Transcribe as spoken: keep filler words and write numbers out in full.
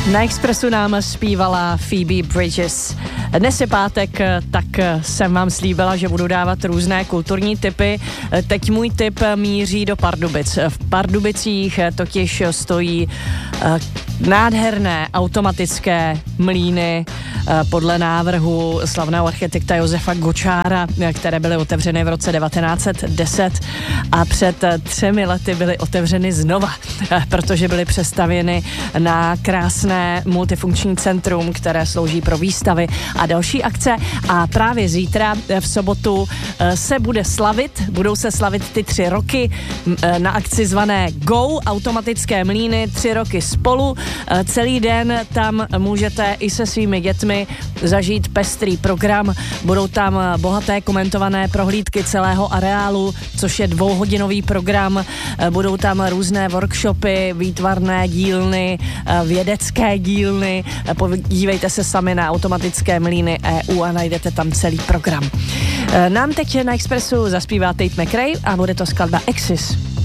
Na Expressu nám zpívala Phoebe Bridges. Dnes je pátek, tak jsem vám slíbila, že budu dávat různé kulturní tipy. Teď můj tip míří do Pardubic. V Pardubicích totiž stojí nádherné automatické mlýny podle návrhu slavného architekta Josefa Gočára, které byly otevřeny v roce devatenáct set deset a před třemi lety byly otevřeny znova, protože byly přestavěny na krásné multifunkční centrum, které slouží pro výstavy a další akce. A právě zítra v sobotu se bude slavit, budou se slavit ty tři roky na akci zvané Go, automatické mlýny, tři roky spolu. Celý den tam můžete i se svými dětmi zažít pestrý program. Budou tam bohaté komentované prohlídky celého areálu, což je dvouhodinový program. Budou tam různé workshopy, výtvarné dílny, vědecké dílny. Podívejte se sami na automatické mlýny E U a najdete tam celý program. Nám teď na Expressu zaspívá Tate McRae a bude to skladba Axis.